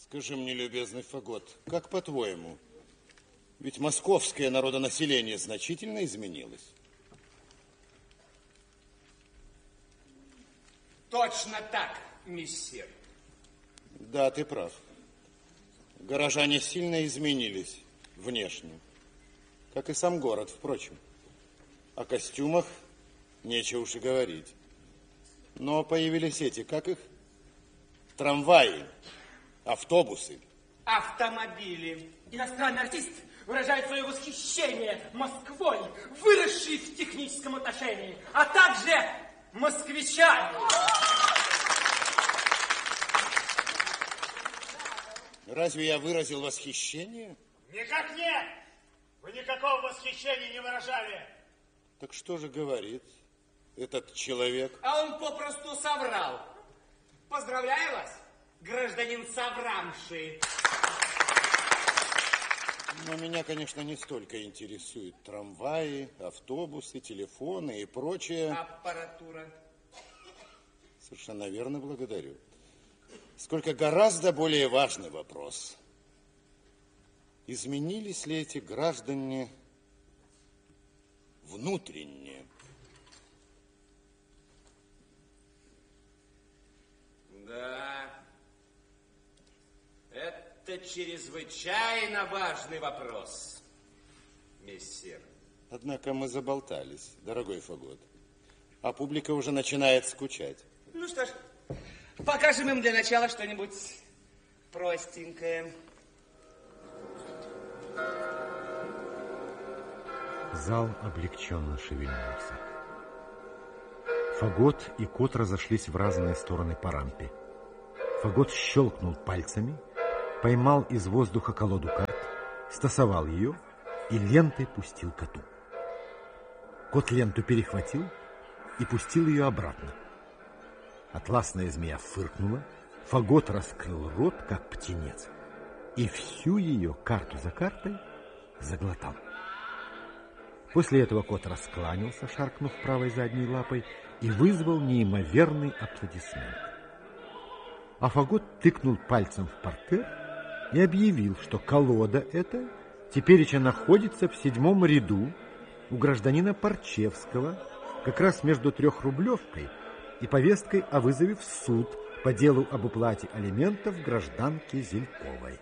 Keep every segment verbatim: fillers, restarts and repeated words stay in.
Скажи мне, любезный Фагот, как по-твоему, ведь московское народонаселение значительно изменилось? Точно так, мессир. Да, ты прав. Горожане сильно изменились внешне, как и сам город, впрочем. О костюмах нечего уж и говорить. Но появились эти, как их? Трамваи, автобусы. Автомобили. Иностранный артист выражает свое восхищение Москвой, выросшей в техническом отношении, а также москвичами. Разве я выразил восхищение? Никак нет! Вы никакого восхищения не выражали. Так что же говорит этот человек? А он попросту соврал. Поздравляю вас, гражданин соврамши. Но меня, конечно, не столько интересуют трамваи, автобусы, телефоны и прочее. Аппаратура. Совершенно верно, благодарю. Сколько гораздо более важный вопрос. Изменились ли эти граждане внутренне? Да, это чрезвычайно важный вопрос, мессир. Однако мы заболтались, дорогой Фагот. А публика уже начинает скучать. Ну что ж, покажем им для начала что-нибудь простенькое. Зал облегченно шевельнулся. Фагот и кот разошлись в разные стороны по рампе. Фагот щелкнул пальцами, поймал из воздуха колоду карт, стасовал ее и лентой пустил коту. Кот ленту перехватил и пустил ее обратно. Атласная змея фыркнула, Фагот раскрыл рот, как птенец, и всю ее, карту за картой, заглотал. После этого кот раскланялся, шаркнув правой задней лапой, и вызвал неимоверный аплодисмент. А Фагот тыкнул пальцем в портер и объявил, что колода эта тепереча находится в седьмом ряду у гражданина Парчевского, как раз между трехрублевкой и повесткой о вызове в суд по делу об уплате алиментов гражданке Зельковой.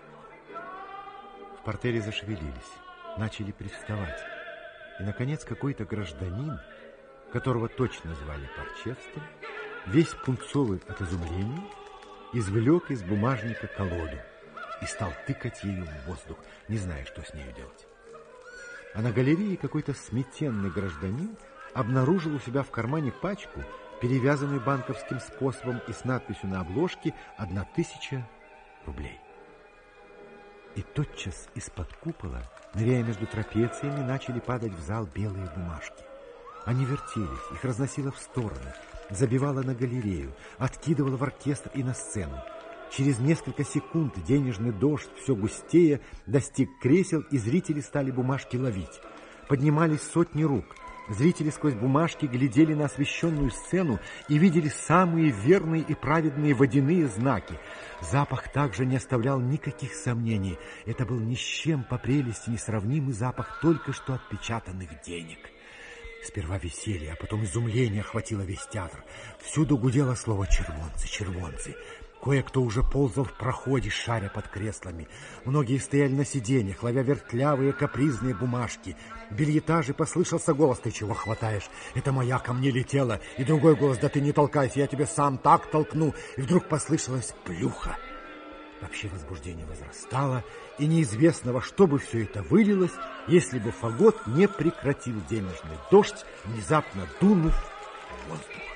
В портере зашевелились, начали привставать. И, наконец, какой-то гражданин, которого точно звали Парчевским, весь пунцовый от изумления, извлек из бумажника колоду и стал тыкать ею в воздух, не зная, что с нею делать. А на галерее какой-то сметенный гражданин обнаружил у себя в кармане пачку, перевязанную банковским способом и с надписью на обложке «Одна тысяча рублей». И тотчас из-под купола, ныряя между трапециями, начали падать в зал белые бумажки. Они вертелись, их разносило в стороны, забивало на галерею, откидывало в оркестр и на сцену. Через несколько секунд денежный дождь все густее достиг кресел, и зрители стали бумажки ловить. Поднимались сотни рук. Зрители сквозь бумажки глядели на освещенную сцену и видели самые верные и праведные водяные знаки. Запах также не оставлял никаких сомнений. Это был ни с чем по прелести несравнимый запах только что отпечатанных денег. Сперва веселье, а потом изумление охватило весь театр. Всюду гудело слово «червонцы, червонцы». Кое-кто уже ползал в проходе, шаря под креслами. Многие стояли на сиденьях, ловя вертлявые капризные бумажки. В бельетаже послышался голос: «Ты чего хватаешь? Это моя ко мне летела». И другой голос: «Да ты не толкайся, я тебе сам так толкну». И вдруг послышалось плюха. Вообще возбуждение возрастало, и неизвестно, во что бы все это вылилось, если бы Фагот не прекратил денежный дождь, внезапно дунув в воздух.